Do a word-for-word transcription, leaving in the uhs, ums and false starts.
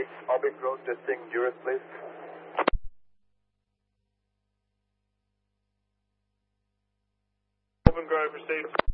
Lake Orbit Road, testing Duress, please. Open, driver, proceed.